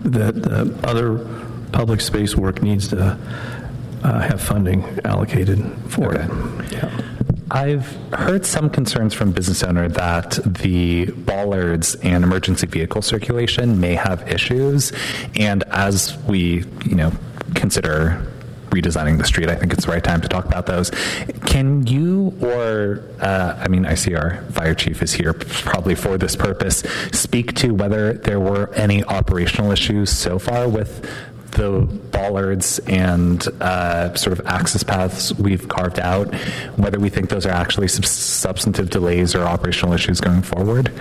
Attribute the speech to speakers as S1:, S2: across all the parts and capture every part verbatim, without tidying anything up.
S1: that uh, other public space work needs to uh, have funding allocated for
S2: okay.
S1: it. Yeah.
S2: I've heard some concerns from business owner that the bollards and emergency vehicle circulation may have issues, and as we, you know, consider redesigning the street, I think it's the right time to talk about those. Can you, or uh, I mean, I see our fire chief is here probably for this purpose, speak to whether there were any operational issues so far with the bollards and uh, sort of access paths we've carved out, whether we think those are actually sub- substantive delays or operational issues going forward?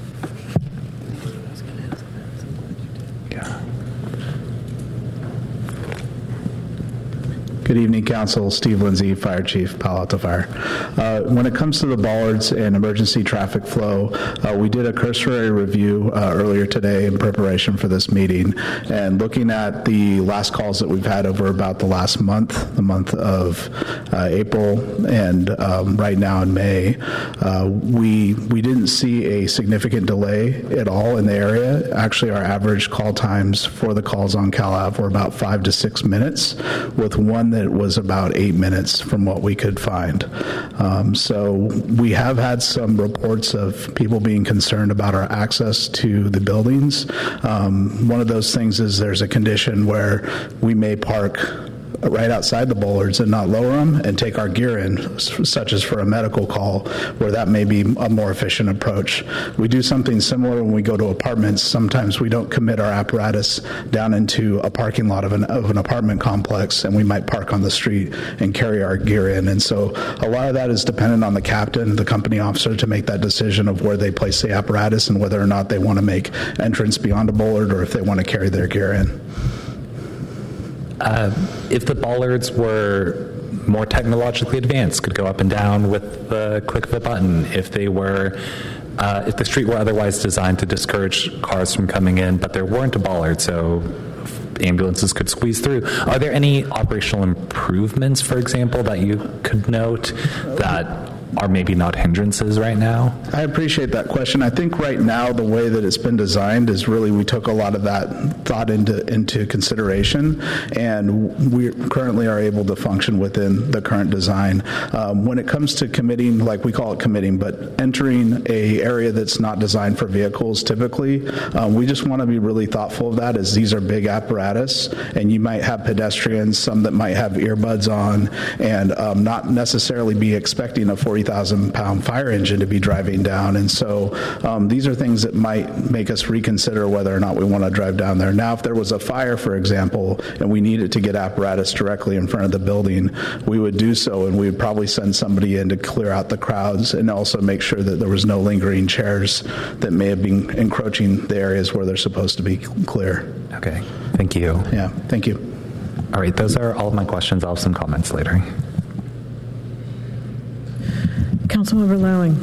S3: Good evening, Council. Steve Lindsay, Fire Chief, Palo Alto Fire. Uh, when it comes to the bollards and emergency traffic flow, uh, we did a cursory review uh, earlier today in preparation for this meeting, and looking at the last calls that we've had over about the last month, the month of uh, April, and um, right now in May, uh, we we didn't see a significant delay at all in the area. Actually, our average call times for the calls on CalAV were about five to six minutes, with one that was about eight minutes from what we could find. Um, so we have had some reports of people being concerned about our access to the buildings. Um, one of those things is there's a condition where we may park right outside the bollards and not lower them and take our gear in, such as for a medical call, where that may be a more efficient approach. We do something similar when we go to apartments. Sometimes we don't commit our apparatus down into a parking lot of an, of an apartment complex, and we might park on the street and carry our gear in. And so a lot of that is dependent on the captain, the company officer, to make that decision of where they place the apparatus and whether or not they want to make entrance beyond a bollard or if they want to carry their gear in.
S2: Uh, if the bollards were more technologically advanced, could go up and down with the click of a button, if they were, uh, if the street were otherwise designed to discourage cars from coming in, but there weren't a bollard, so ambulances could squeeze through, are there any operational improvements, for example, that you could note that are maybe not hindrances right now?
S3: I appreciate that question. I think right now the way that it's been designed is really we took a lot of that thought into into consideration, and we currently are able to function within the current design. Um, when it comes to committing, like we call it committing, but entering a area that's not designed for vehicles typically, um, we just want to be really thoughtful of that, as these are big apparatus, and you might have pedestrians, some that might have earbuds on, and um, not necessarily be expecting a forty thousand pound fire engine to be driving down. And so um, these are things that might make us reconsider whether or not we want to drive down there. Now, if there was a fire, for example, and we needed to get apparatus directly in front of the building, we would do so, and we would probably send somebody in to clear out the crowds and also make sure that there was no lingering chairs that may have been encroaching the areas where they're supposed to be clear.
S2: Okay, thank you.
S3: Yeah, thank you.
S2: All right, those are all of my questions. I'll have some comments later.
S4: Councilmember Lowing.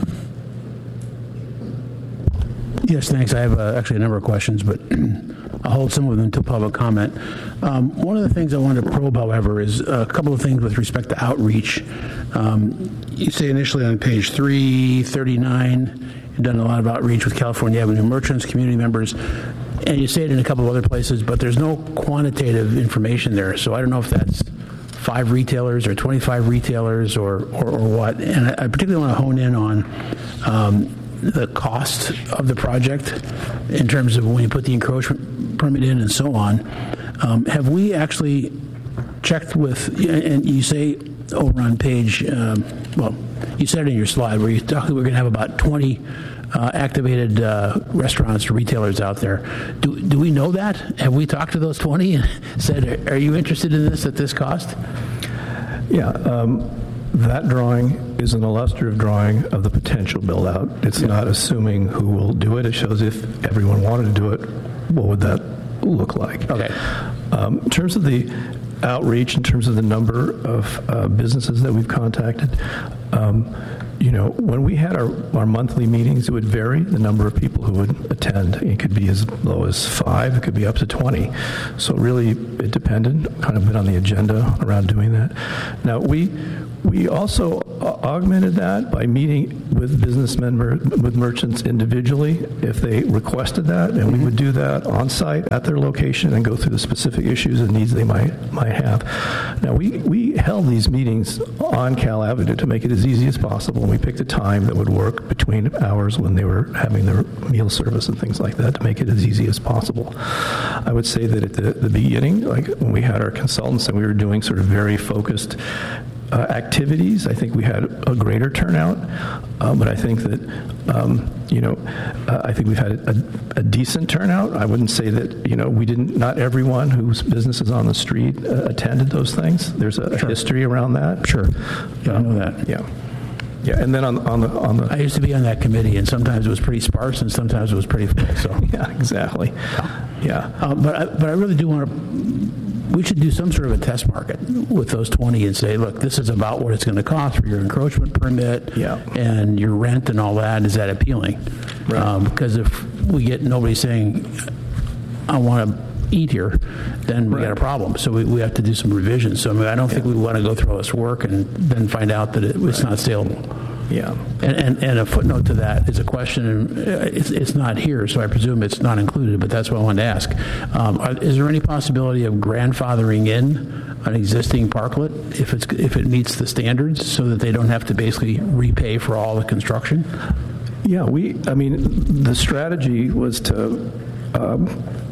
S5: Yes, thanks. I have uh, actually a number of questions, but I'll hold some of them until public comment. Um, one of the things I wanted to probe, however, is a couple of things with respect to outreach. Um, you say initially on page three thirty-nine, you've done a lot of outreach with California Avenue merchants, community members, and you say it in a couple of other places, but there's no quantitative information there. So I don't know if that's five retailers or twenty-five retailers or, or, or what. And I, I particularly want to hone in on um, the cost of the project in terms of when you put the encroachment permit in and so on. Um, have we actually checked with, and you say over on page, um, well, you said it in your slide where you talk we're going to have about twenty Uh, activated uh, restaurants or retailers out there. Do, do we know that? Have we talked to those twenty and said, are you interested in this at this cost?
S1: Yeah, um, that drawing is an illustrative drawing of the potential build-out. It's yeah. not assuming who will do it. It shows if everyone wanted to do it, what would that look like?
S5: Okay.
S1: Um, in terms of the outreach, in terms of the number of uh, businesses that we've contacted, um, you know, when we had our, our monthly meetings, it would vary the number of people who would attend. It could be as low as five, it could be up to twenty. So really, it depended, kind of been on the agenda around doing that. Now, we we also augmented that by meeting with businessmen, with merchants individually if they requested that, and we would do that on site at their location and go through the specific issues and needs they might might have. Now, we, we held these meetings on Cal Avenue to make it as easy as possible, and we picked a time that would work between hours when they were having their meal service and things like that to make it as easy as possible. I would say that at the, the beginning, like when we had our consultants and we were doing sort of very focused Uh, activities, I think we had a greater turnout, uh, but I think that, um, you know, uh, I think we've had a, a decent turnout. I wouldn't say that, you know, we didn't, not everyone whose business is on the street uh, attended those things. There's a,
S5: Sure.
S1: a history around that.
S5: Sure. Yeah, I know that.
S1: Yeah. Yeah, and then on, on the, on the,
S5: I used to be on that committee, and sometimes it was pretty sparse, and sometimes it was pretty full, so.
S1: yeah, exactly. Yeah.
S5: Uh, But I, but I really do want to, we should do some sort of a test market with those twenty and say, look, this is about what it's going to cost for your encroachment permit
S1: Yeah.
S5: and your rent and all that. Is that appealing?
S1: Right.
S5: Um, because if we get nobody saying, I want to eat here, then we got a problem. So we, we have to do some revisions. So I mean, I don't think we want to go through all this work and then find out that it, it's not saleable.
S1: Yeah.
S5: And, and, and a footnote to that is a question, uh, it's, it's not here, so I presume it's not included, but that's what I wanted to ask. Um, are, is there any possibility of grandfathering in an existing parklet if, it's, if it meets the standards so that they don't have to basically repay for all the construction?
S1: Yeah, we, I mean, the strategy was to um,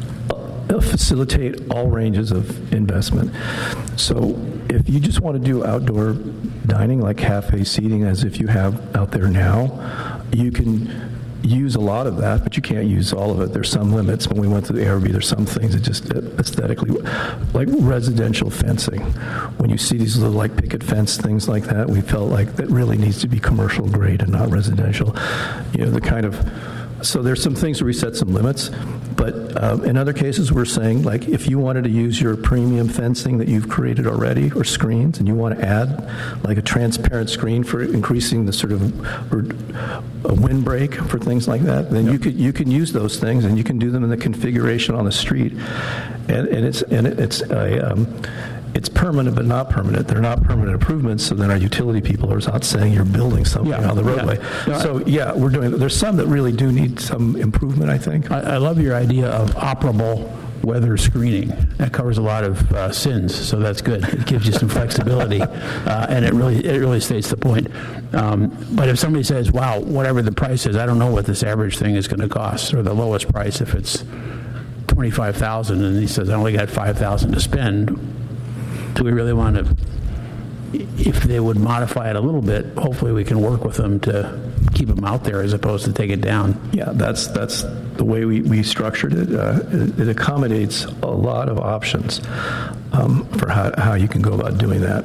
S1: facilitate all ranges of investment. So if you just want to do outdoor dining like cafe seating as if you have out there now, you can use a lot of that, but you can't use all of it. There's some limits. When we went to the A R B, there's some things that just aesthetically, like residential fencing. When you see these little like picket fence things like that, we felt like that really needs to be commercial grade and not residential. You know, the kind of, so there's some things where we set some limits, but um, in other cases we're saying, like, if you wanted to use your premium fencing that you've created already or screens and you want to add like a transparent screen for increasing the sort of or a windbreak for things like that, then yep. you could you can use those things and you can do them in the configuration on the street, and, and it's and it's a um, it's permanent but not permanent. They're not permanent improvements, so then our utility people are not saying you're building something
S5: Yeah,
S1: on the roadway.
S5: yeah.
S1: So yeah, we're doing, there's some that really do need some improvement, I think.
S5: I, I love your idea of operable weather screening. That covers a lot of uh, sins, so that's good. It gives you some flexibility, uh, and it really it really states the point. Um, but if somebody says, wow, whatever the price is, I don't know what this average thing is going to cost, or the lowest price, if it's twenty-five thousand dollars, and he says, I only got five thousand dollars to spend, do we really want to, if they would modify it a little bit, hopefully we can work with them to keep them out there as opposed to take it down.
S1: Yeah, that's that's the way we, we structured it. Uh, it. It accommodates a lot of options um, for how, how you can go about doing that.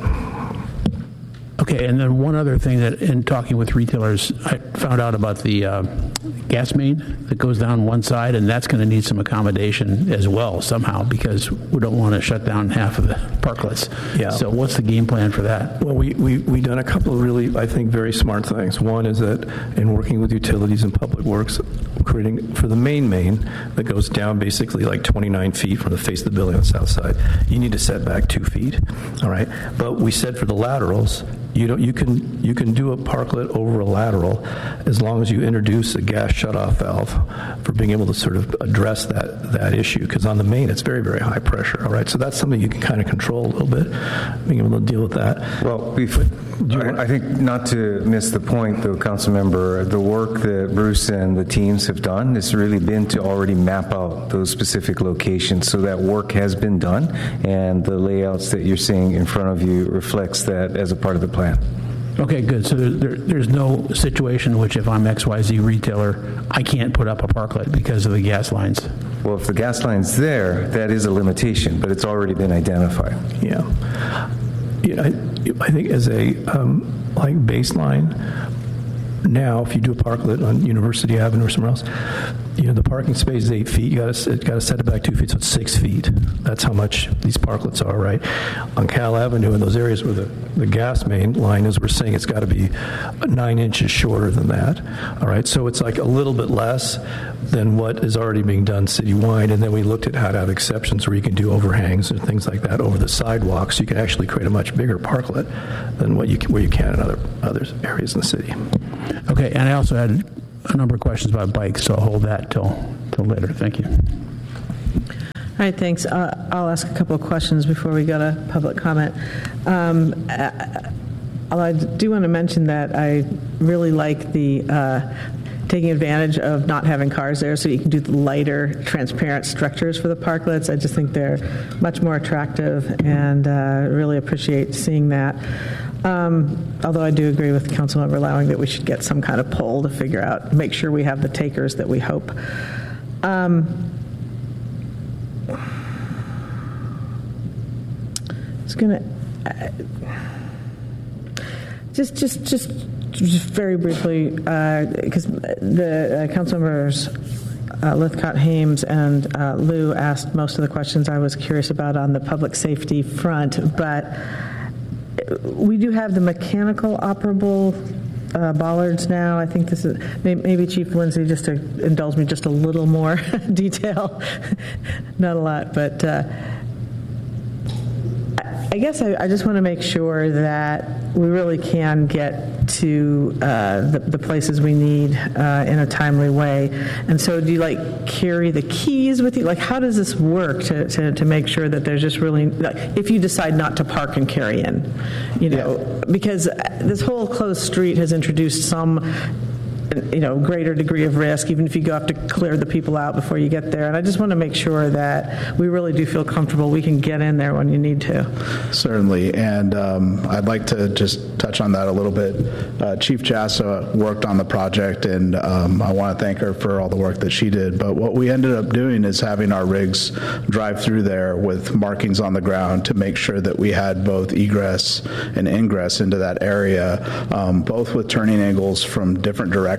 S5: Okay, and then one other thing that in talking with retailers, I found out about the uh, gas main that goes down one side, and that's going to need some accommodation as well somehow because we don't want to shut down half of the parklets.
S1: Yeah.
S5: So what's the game plan for that?
S1: Well, we, we, we done a couple of really, I think, very smart things. One is that in working with utilities and public works, creating for the main main that goes down basically like twenty-nine feet from the face of the building on the south side, you need to set back two feet, all right? But we said for the laterals, you don't, you can you can do a parklet over a lateral as long as you introduce a gas shutoff valve for being able to sort of address that that issue, because on the main it's very, very high pressure, all right? So that's something you can kind of control a little bit, being able to deal with that.
S6: Well, before, I, I think not to miss the point, though, Council Member, the work that Bruce and the teams have done has really been to already map out those specific locations. So that work has been done, and the layouts that you're seeing in front of you reflects that as a part of the plan.
S5: Okay, good. So there, there, there's no situation in which if I'm X Y Z retailer, I can't put up a parklet because of the gas lines.
S6: Well, if the gas line's there, that is a limitation, but it's already been identified.
S1: Yeah. Yeah, I, I think as a um, like baseline, now if you do a parklet on University Avenue or somewhere else, you know, the parking space is eight feet. You got to got to set it back two feet, so it's six feet. That's how much these parklets are, right? On Cal Avenue, in those areas where the, the gas main line is, we're saying it's got to be nine inches shorter than that. All right, so it's like a little bit less than what is already being done citywide. And then we looked at how to have exceptions where you can do overhangs and things like that over the sidewalks. So you can actually create a much bigger parklet than what you can, where you can in other other areas in the city.
S5: Okay, and I also had a number of questions about bikes, so I'll hold that till till later. Thank you.
S4: All right, thanks. Uh, I'll ask a couple of questions before we go to public comment. Um, uh, I do want to mention that I really like the uh, taking advantage of not having cars there, so you can do the lighter, transparent structures for the parklets. I just think they're much more attractive, and uh, really appreciate seeing that. Um, although I do agree with Councilmember Lowing that we should get some kind of poll to figure out, make sure we have the takers that we hope. Um, it's going to just, just, just, just very briefly, because uh, the uh, Councilmembers uh, Lithcott, Hames, and uh, Lou asked most of the questions I was curious about on the public safety front, but we do have the mechanical operable uh, bollards now. I think this is, maybe Chief Lindsay, just to indulge me just a little more detail, not a lot, but uh, I guess I, I just want to make sure that we really can get to uh, the, the places we need uh, in a timely way. And so do you like carry the keys with you? Like, how does this work to, to, to make sure that there's just really, like, if you decide not to park and carry in, you know, yeah. Because this whole closed street has introduced some, you know, greater degree of risk, even if you go have to clear the people out before you get there. And I just want to make sure that we really do feel comfortable we can get in there when you need to.
S3: Certainly, and um, I'd like to just touch on that a little bit. Uh, Chief Jassa worked on the project, and um, I want to thank her for all the work that she did. But what we ended up doing is having our rigs drive through there with markings on the ground to make sure that we had both egress and ingress into that area, um, both with turning angles from different directions.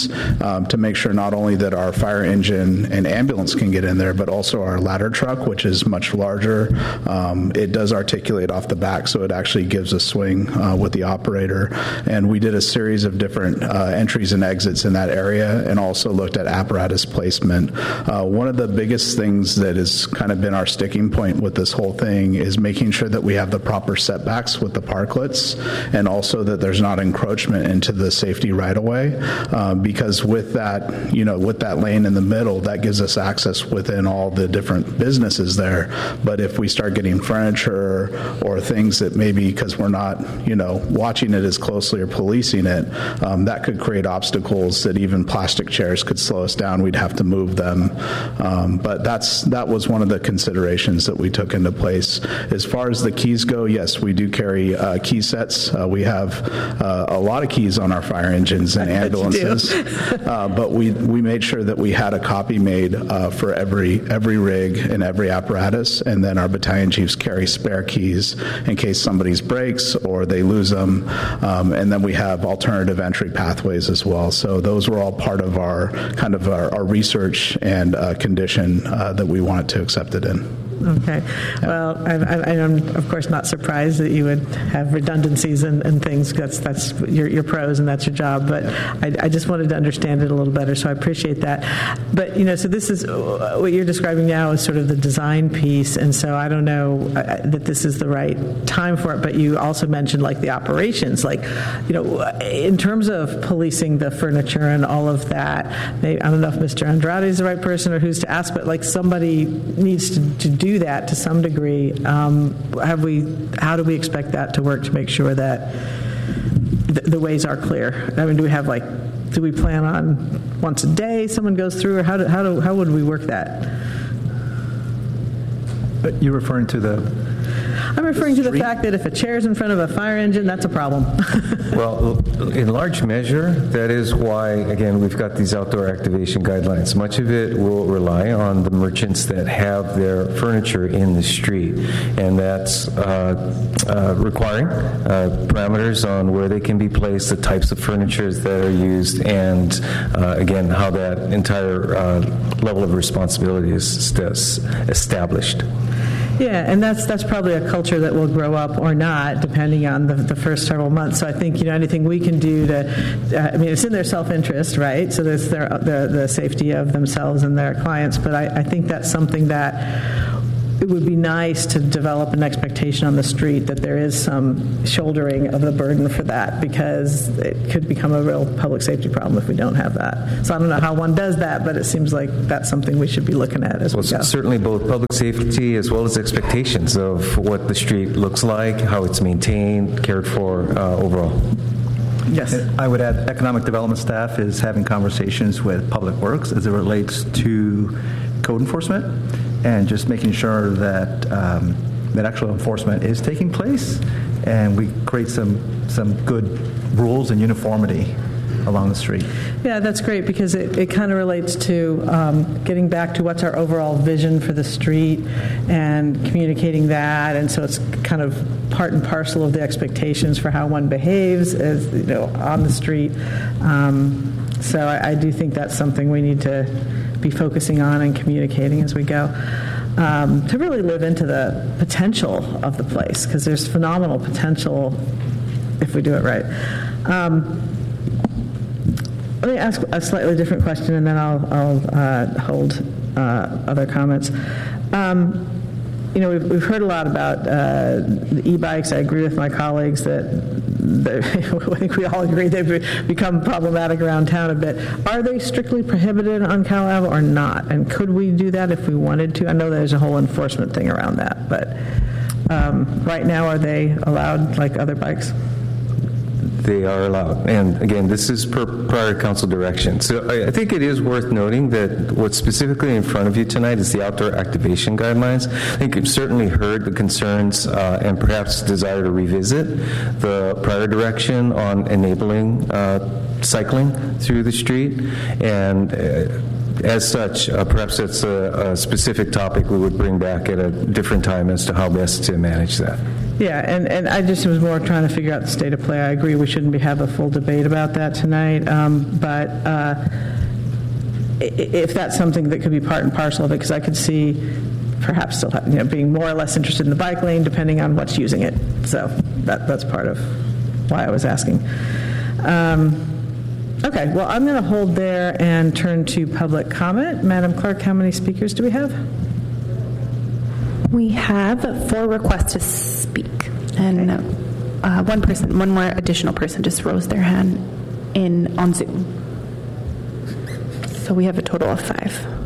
S3: Um, to make sure not only that our fire engine and ambulance can get in there, but also our ladder truck, which is much larger. Um, it does articulate off the back, so it actually gives a swing uh, with the operator. And we did a series of different uh, entries and exits in that area, and also looked at apparatus placement. Uh, one of the biggest things that has kind of been our sticking point with this whole thing is making sure that we have the proper setbacks with the parklets, and also that there's not encroachment into the safety right-of-way. Uh, because with that, you know, with that lane in the middle, that gives us access within all the different businesses there. But if we start getting furniture or things that maybe because we're not, you know, watching it as closely or policing it, um, that could create obstacles that even plastic chairs could slow us down. We'd have to move them. Um, but that's that was one of the considerations that we took into place. As far as the keys go, yes, we do carry uh, key sets. Uh, we have uh, a lot of keys on our fire engines and ambulances. uh, but we we made sure that we had a copy made uh, for every every rig and every apparatus, and then our battalion chiefs carry spare keys in case somebody's breaks or they lose them, um, and then we have alternative entry pathways as well. So those were all part of our kind of our, our research and uh, condition uh, that we wanted to accept it in.
S4: Okay. Well, I, I, I'm of course not surprised that you would have redundancies and, and things. That's that's your, your pros and that's your job. But I, I just wanted to understand it a little better, so I appreciate that. But you know, so this is what you're describing now is sort of the design piece, and so I don't know uh, that this is the right time for it. But you also mentioned like the operations, like you know, in terms of policing the furniture and all of that. Maybe, I don't know if Mister Andrade is the right person or who's to ask, but like somebody needs to, to do that to some degree. Um, have we? How do we expect that to work to make sure that the, the ways are clear? I mean, do we have like? Do we plan on once a day someone goes through, or how do how do how would we work that?
S7: You're referring to the
S4: I'm referring to the fact that if a chair's in front of a fire engine, that's a problem.
S6: Well, in large measure, that is why, again, we've got these outdoor activation guidelines. Much of it will rely on the merchants that have their furniture in the street, and that's uh, uh, requiring uh, parameters on where they can be placed, the types of furniture that are used, and uh, again, how that entire uh, level of responsibility is st- established.
S4: Yeah, and that's that's probably a culture that will grow up or not, depending on the, the first several months. So I think, you know, anything we can do to, uh, I mean, it's in their self-interest, right? So there's their, the, the safety of themselves and their clients. But I, I think that's something that it would be nice to develop an expectation on the street that there is some shouldering of the burden for that, because it could become a real public safety problem if we don't have that. So I don't know how one does that, but it seems like that's something we should be looking at as
S6: well,
S4: we go.
S6: Certainly both public safety as well as expectations of what the street looks like, how it's maintained, cared for uh, overall.
S4: Yes.
S7: I would add economic development staff is having conversations with Public Works as it relates to code enforcement, and just making sure that um, that actual enforcement is taking place, and we create some some good rules and uniformity along the street.
S4: Yeah, that's great, because it, it kind of relates to um, getting back to what's our overall vision for the street and communicating that, and so it's kind of part and parcel of the expectations for how one behaves as, you know, on the street. Um, so I, I do think that's something we need to be focusing on and communicating as we go, um, to really live into the potential of the place, because there's phenomenal potential if we do it right. Um, let me ask a slightly different question, and then I'll, I'll uh, hold uh, other comments. Um, you know, we've, we've heard a lot about uh, the e-bikes. I agree with my colleagues that I think we all agree they've become problematic around town a bit. Are they strictly prohibited on Cal Ave or not? And could we do that if we wanted to? I know there's a whole enforcement thing around that, but um, right now, are they allowed like other bikes?
S6: They are allowed. And again, this is per prior council direction. So I, I think it is worth noting that what's specifically in front of you tonight is the outdoor activation guidelines. I think you've certainly heard the concerns uh, and perhaps desire to revisit the prior direction on enabling uh, cycling through the street. And uh, as such, uh, perhaps that's a, a specific topic we would bring back at a different time as to how best to manage that.
S4: Yeah, and, and I just was more trying to figure out the state of play. I agree we shouldn't be have a full debate about that tonight, um, but uh, if that's something that could be part and parcel of it, because I could see perhaps still you know, being more or less interested in the bike lane depending on what's using it. So that, that's part of why I was asking. Um, okay, well, I'm going to hold there and turn to public comment. Madam Clerk, how many speakers do we have?
S8: We have four requests to speak, and uh, one person, one more additional person just rose their hand in on Zoom. So we have a total of five.